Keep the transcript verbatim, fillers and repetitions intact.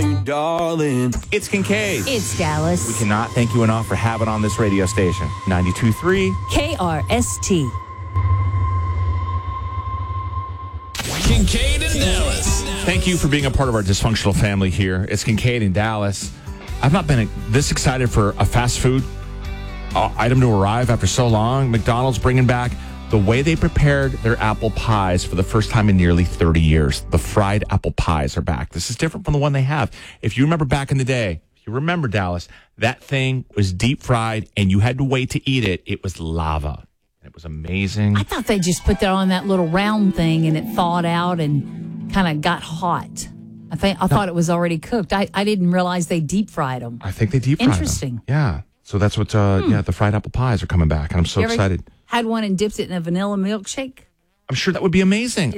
you, darling. It's Kincaid. It's Dallas. We cannot thank you enough for having on this radio station. ninety-two point three K R S T. Kincaid and Dallas. Thank you for being a part of our dysfunctional family here. It's Kincaid and Dallas. I've not been this excited for a fast food uh, item to arrive after so long. McDonald's bringing back the way they prepared their apple pies for the first time in nearly thirty years. The fried apple pies are back. This is different from the one they have. If you remember back in the day, if you remember, Dallas, that thing was deep fried and you had to wait to eat it. It was lava. It was amazing. I thought they just put that on that little round thing and it thawed out and kind of got hot. I think I no. thought it was already cooked. I, I didn't realize they deep fried them. I think they deep fried Interesting. them. Yeah. So that's what, uh, hmm. yeah, the fried apple pies are coming back. And I'm so you ever excited. Had one and dipped it in a vanilla milkshake? I'm sure that would be amazing.